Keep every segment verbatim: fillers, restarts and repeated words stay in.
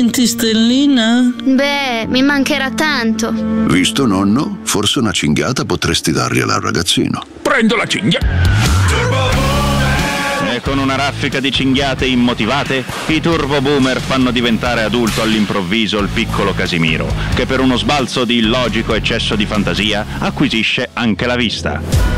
Senti, Stellina? Beh, mi mancherà tanto. Visto, nonno? Forse una cinghiata potresti dargliela al ragazzino. Prendo la cinghia. E con una raffica di cinghiate immotivate, i turbo boomer fanno diventare adulto all'improvviso il piccolo Casimiro, che per uno sbalzo di illogico eccesso di fantasia acquisisce anche la vista.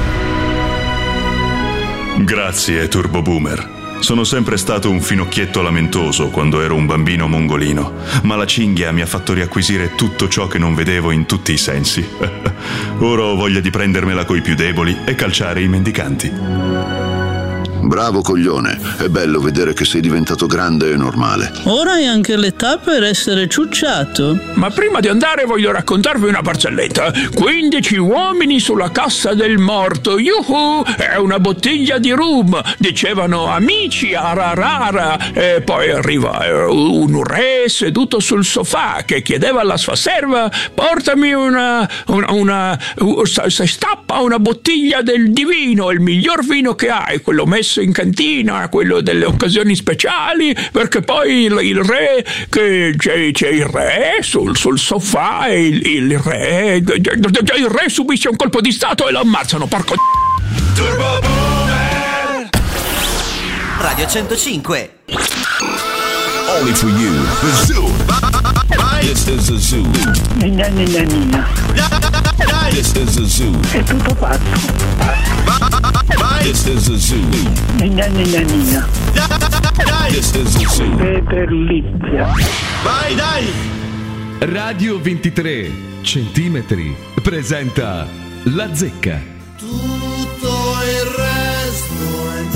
Grazie, turbo boomer. Sono sempre stato un finocchietto lamentoso quando ero un bambino mongolino, ma la cinghia mi ha fatto riacquisire tutto ciò che non vedevo in tutti i sensi. Ora ho voglia di prendermela coi più deboli e calciare i mendicanti. Bravo coglione, è bello vedere che sei diventato grande e normale. Ora hai anche l'età per essere ciucciato. Ma prima di andare voglio raccontarvi una barzelletta. quindici uomini sulla cassa del morto. Yuhu! È una bottiglia di rum. Dicevano amici, ararara. E poi arriva un re seduto sul sofà che chiedeva alla sua serva: portami una... una, una se stappa una bottiglia del divino, il miglior vino che hai, quello messo in cantina, quello delle occasioni speciali, perché poi il, il re che c'è, c'è il re sul, sul sofà e il, il re il re subisce un colpo di stato e lo ammazzano, porco Turbo Boomer Radio centocinque. Only for you. The Zoo. This is the Zoo. Nina, nina, nina. This is the Zoo. È tutto fatto. This is the Zoo. Nina, nina, nina. This is the Zoo. Peterlizia. Vai, dai! Radio ventitré centimetri presenta La Zecca. Tutto il resto è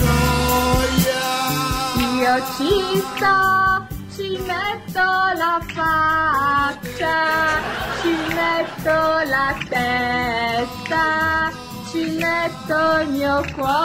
noia. Io ci sto, ci metto la faccia, ci metto la testa, ci metto il mio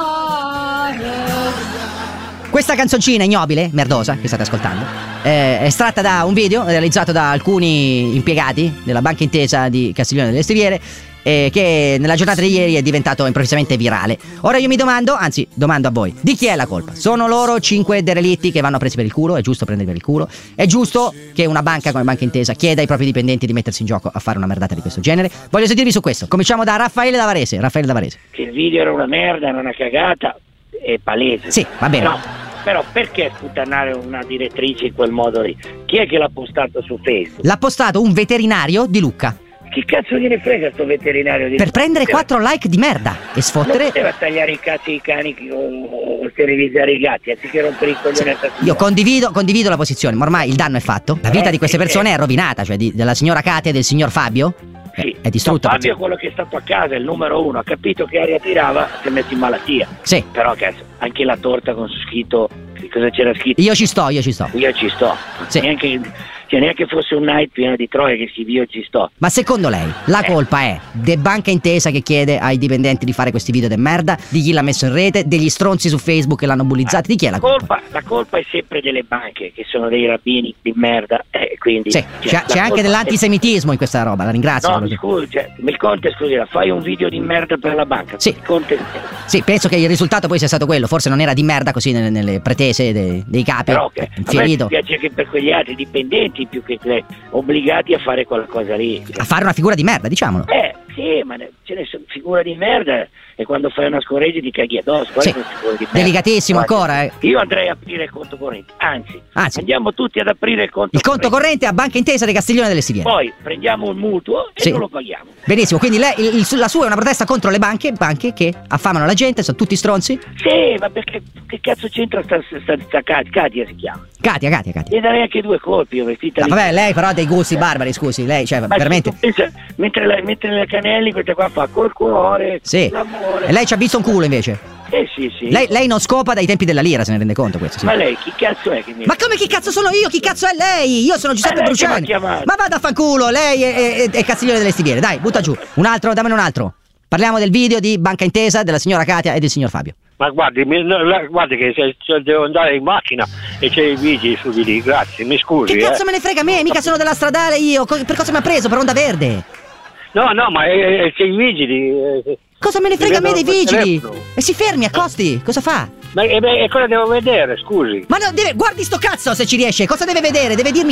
cuore. Questa canzoncina ignobile, merdosa, che state ascoltando, è estratta da un video realizzato da alcuni impiegati della Banca Intesa di Castiglione delle Stiviere, eh, che nella giornata di ieri è diventato improvvisamente virale. Ora io mi domando, anzi domando a voi, di chi è la colpa? Sono loro cinque derelitti che vanno presi per il culo? È giusto prendere per il culo? È giusto che una banca come Banca Intesa chieda ai propri dipendenti di mettersi in gioco a fare una merdata di questo genere? Voglio sentirvi su questo. Cominciamo da Raffaele da Varese. Raffaele da Varese. Che il video era una merda, era una cagata, è palese. Sì, va bene. No. Però perché sputtanare una direttrice in quel modo lì? Chi è che l'ha postato su Facebook? L'ha postato un veterinario di Lucca. Chi cazzo gliene frega sto veterinario di Per Lucca? prendere quattro like di merda e sfottere. Non poteva tagliare i cazzi ai cani o, o sterilizzare i gatti anziché rompere i coglioni a tastiera. Io condivido, condivido la posizione, ma ormai il danno è fatto. La vita eh, di queste sì, persone eh. è rovinata, cioè di, della signora Katia e del signor Fabio. Sì. È distrutta. No, Fabio è quello che è stato a casa, è il numero uno, ha capito che aria tirava, si è messo in malattia. Sì. Però cazzo, anche la torta con scritto, cosa c'era scritto? Io ci sto, io ci sto. Io ci sto. Sì. Neanche, cioè, neanche fosse un night pieno di troie che scrivi io ci sto. Ma secondo lei la eh. colpa è de Banca Intesa che chiede ai dipendenti di fare questi video de merda, di chi l'ha messo in rete, degli stronzi su Facebook che l'hanno bullizzato, di chi è la colpa? colpa? La colpa è sempre delle banche, che sono dei rabbini di merda, eh, quindi... Sì, cioè, c'è, c'è anche dell'antisemitismo è... in questa roba, la ringrazio. No, mi scusi, cioè, il Conte, scusi, fai un video di merda per la banca. Sì. Conte... Sì, penso che il risultato poi sia stato quello, forse non era di merda così nelle, nelle pretese dei, dei capi. Però che infierito. A me piace che per quegli altri dipendenti più che eh, obbligati a fare quella cosa lì. A fare una figura di merda, diciamolo. Eh, sì, ma ce ne sono figura di merda e quando fai una scorreggia ti caghi addosso. Sì. Di delicatissimo Guarda, ancora, eh. Io andrei a aprire il conto corrente, anzi, anzi, andiamo tutti ad aprire il conto il conto corrente, corrente a Banca Intesa di Castiglione delle Stiviere. Poi prendiamo un mutuo e sì. non lo paghiamo. Benissimo, quindi lei, il, il, la sua è una protesta contro le banche, banche che affamano la gente, sono tutti stronzi? Sì, ma perché che cazzo c'entra sta, sta, sta, sta Katia si chiama? Katia, Katia, Katia. E darei anche due colpi, io vestita. Ma vabbè, lei però ha dei gusti barbari, scusi, lei, cioè, ma veramente. Pensa, mentre, la, mentre le Canelli, questa qua fa col cuore, sì. l'amore. E lei ci ha visto un culo invece? Eh sì, sì. Lei, lei non scopa dai tempi della lira, se ne rende conto questo? Sì. Ma lei chi cazzo è che mi... Ma come chi cazzo sono io? Chi cazzo è lei? Io sono Giuseppe Bruciani. Ma vada a fanculo, lei è, è, è Castiglione delle Stiviere. Dai, butta giù. Un altro, dammene un altro. Parliamo del video di Banca Intesa della signora Katia e del signor Fabio. Ma guardi, mi, no, guardi che se, se devo andare in macchina e c'è i vigili su di lì, grazie, mi scusi. Che cazzo eh. me ne frega a me? Mica sono della stradale io. Per cosa mi ha preso? Per Onda Verde? No, no, ma eh, c'è i vigili. Eh, cosa me ne frega a me dei vigili? Telefono. E si fermi, accosti. Cosa fa? Ma e, e cosa devo vedere, scusi? Ma no, deve, guardi sto cazzo se ci riesce. Cosa deve vedere? Deve dirmi